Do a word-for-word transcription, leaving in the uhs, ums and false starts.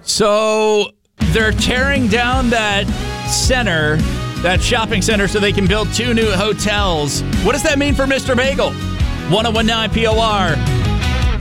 So they're tearing down that center, that shopping center, so they can build two new hotels. What does that mean for Mister Bagel? ten nineteen P O R.